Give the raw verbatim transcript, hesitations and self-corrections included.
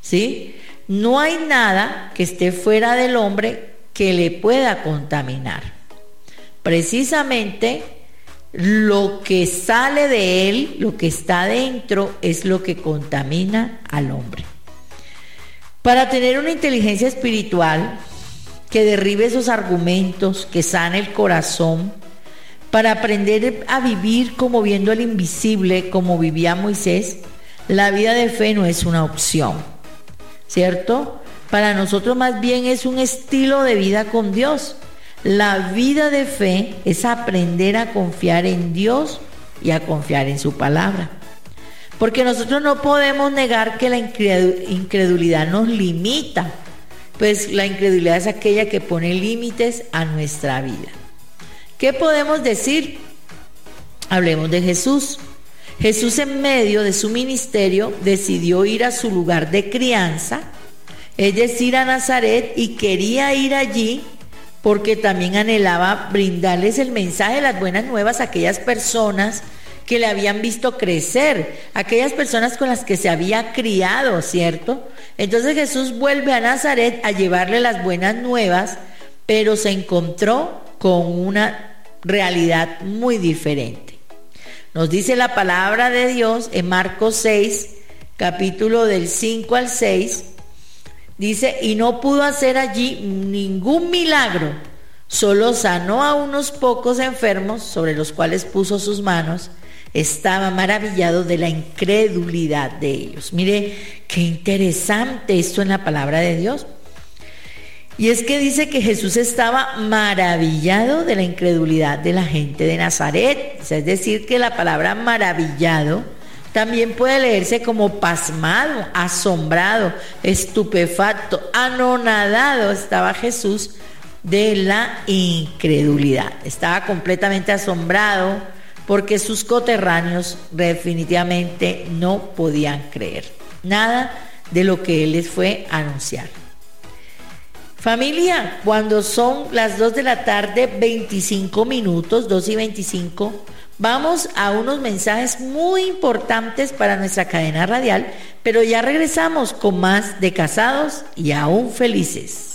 ¿sí? No hay nada que esté fuera del hombre que le pueda contaminar. Precisamente lo que sale de él, lo que está dentro, es lo que contamina al hombre. Para tener una inteligencia espiritual que derribe esos argumentos, que sane el corazón, para aprender a vivir como viendo el invisible, como vivía Moisés, la vida de fe no es una opción, ¿cierto? Para nosotros más bien es un estilo de vida con Dios. La vida de fe es aprender a confiar en Dios y a confiar en su palabra. Porque nosotros no podemos negar que la incredulidad nos limita, pues la incredulidad es aquella que pone límites a nuestra vida. ¿Qué podemos decir? Hablemos de Jesús. Jesús, en medio de su ministerio, decidió ir a su lugar de crianza, es decir, a Nazaret, y quería ir allí porque también anhelaba brindarles el mensaje de las buenas nuevas a aquellas personas que le habían visto crecer, aquellas personas con las que se había criado, ¿cierto? Entonces Jesús vuelve a Nazaret a llevarle las buenas nuevas, pero se encontró con una realidad muy diferente. Nos dice la palabra de Dios en Marcos seis, capítulo del cinco al seis, dice: y no pudo hacer allí ningún milagro, solo sanó a unos pocos enfermos sobre los cuales puso sus manos. Estaba maravillado de la incredulidad de ellos. Mire qué interesante esto en la palabra de Dios. Y es que dice que Jesús estaba maravillado de la incredulidad de la gente de Nazaret. O sea, es decir, que la palabra maravillado también puede leerse como pasmado, asombrado, estupefacto, anonadado. Estaba Jesús de la incredulidad. Estaba completamente asombrado porque sus coterráneos definitivamente no podían creer nada de lo que Él les fue a anunciar. Familia, cuando son las dos de la tarde, veinticinco minutos, dos y veinticinco, vamos a unos mensajes muy importantes para nuestra cadena radial, pero ya regresamos con más de Casados y Aún Felices.